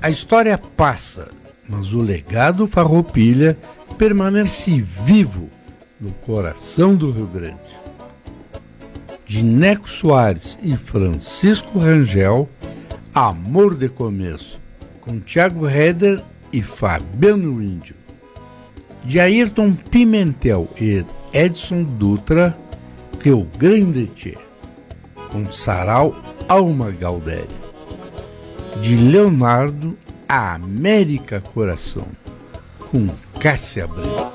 A história passa, mas o legado Farroupilha permanece vivo no coração do Rio Grande. De Neco Soares e Francisco Rangel, Amor de Começo, com Tiago Heder e Fabiano Índio. De Ayrton Pimentel e Edson Dutra, Rio Grande Tchê, com Sarau Alma Galdéria. De Leonardo, A América Coração, com Cássia Brito.